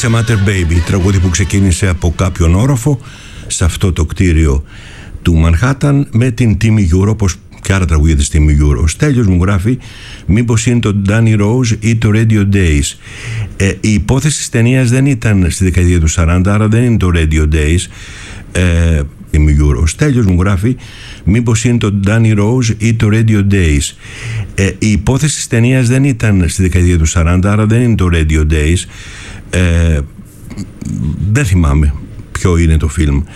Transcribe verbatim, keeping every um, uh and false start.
What's a Matter Baby, τραγούδι που ξεκίνησε από κάποιον όροφο σε αυτό το κτίριο του Μανχάταν με την Τίμη Γιούρο, όπως και άρα τραγούδια της Τίμη Γιούρο. Ο Στέλιος μου γράφει μήπως είναι το Danny Rose ή το Radio Days. Ε, η υπόθεση της ταινίας δεν ήταν στη δεκαετία του σαράντα, άρα δεν είναι το Radio Days. Ε, Τίμη Γιούρο. Ο Στέλιος μου γράφει μήπως είναι το Danny Rose ή το Radio Days. Ε, η υπόθεση της ταινίας δεν ήταν στη δεκαετία του σαράντα, άρα δεν είναι το Radio Days. Ε, δεν θυμάμαι ποιο είναι το φιλμ.